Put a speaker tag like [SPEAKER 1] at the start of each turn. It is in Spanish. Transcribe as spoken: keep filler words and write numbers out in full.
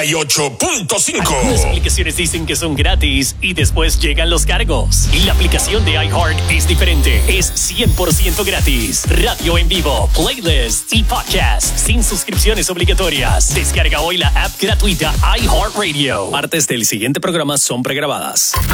[SPEAKER 1] ocho punto cinco.
[SPEAKER 2] Las aplicaciones dicen que son gratis y después llegan los cargos. Y la aplicación de iHeart es diferente. Es cien por ciento gratis. Radio en vivo, playlists y podcasts sin suscripciones obligatorias. Descarga hoy la app gratuita iHeartRadio. Partes del siguiente programa son pregrabadas.